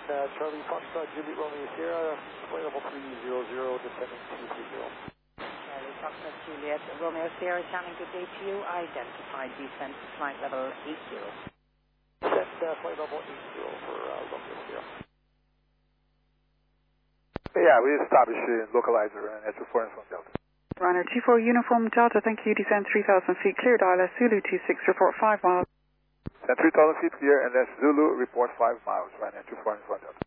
Charlie Foxtrot, Juliet Romeo Sierra, flight level 300, descending 230. Charlie Foxtrot, Juliet Romeo Sierra, channel good day to you. Identified descent to flight level 80. Descent flight level 80 for Romeo Sierra. Yeah, we established localizer and that's for Uniform Delta. Runner 24 Uniform Delta, thank you. Descend 3,000 feet, clear ILS Zulu 26, report 5 miles. Descend 3,000 feet clear, and that's Zulu, report 5 miles, Ryanair 24 Uniform Delta.